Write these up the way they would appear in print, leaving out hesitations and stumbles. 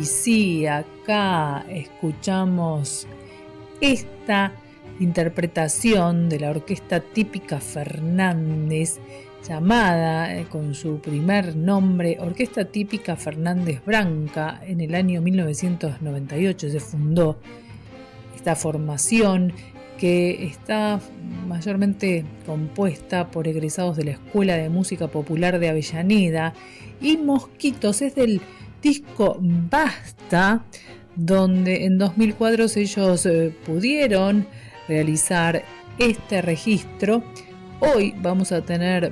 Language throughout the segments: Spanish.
Y sí, acá escuchamos esta interpretación de la orquesta típica Fernández, llamada con su primer nombre Orquesta Típica Fernández Branca. En el año 1998 se fundó esta formación, que está mayormente compuesta por egresados de la Escuela de Música Popular de Avellaneda, y Mosquitos es del disco Basta, donde en 2004 ellos pudieron realizar este registro. Hoy vamos a tener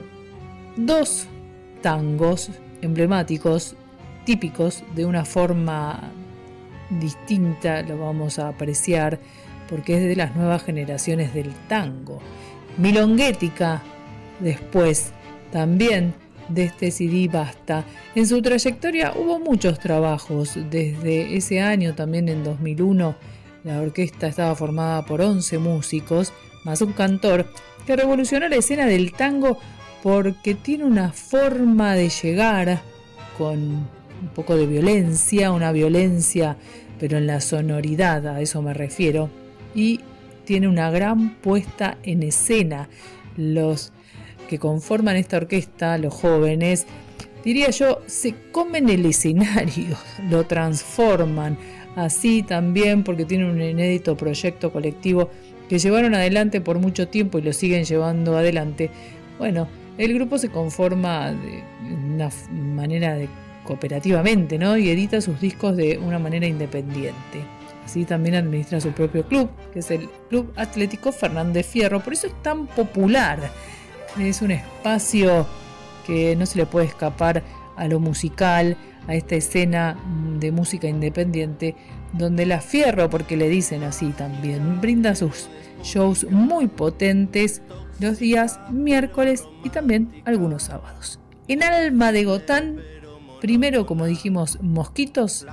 dos tangos emblemáticos, típicos, de una forma distinta, lo vamos a apreciar porque es de las nuevas generaciones del tango. Milonguética, después también de este CD Basta. En su trayectoria hubo muchos trabajos. Desde ese año, también en 2001, la orquesta estaba formada por 11 músicos, más un cantor, que revolucionó la escena del tango porque tiene una forma de llegar con un poco de violencia, una violencia, pero en la sonoridad, a eso me refiero, y tiene una gran puesta en escena. Los que conforman esta orquesta, los jóvenes, diría yo, se comen el escenario, lo transforman, así también porque tienen un inédito proyecto colectivo que llevaron adelante por mucho tiempo y lo siguen llevando adelante. Bueno, el grupo se conforma de una manera de cooperativamente, ¿no? Y edita sus discos de una manera independiente. Así también administra su propio club, que es el Club Atlético Fernández Fierro. Por eso es tan popular. Es un espacio que no se le puede escapar a lo musical, a esta escena de música independiente, donde la Fierro, porque le dicen así también, brinda sus shows muy potentes los días miércoles y también algunos sábados. En Alma de Gotán, primero, como dijimos, Mosquitos,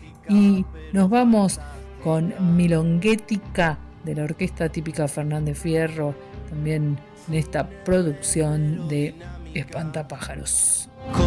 y nos vamos con Milonguética de la Orquesta Típica Fernández Fierro, también en esta producción de Espantapájaros.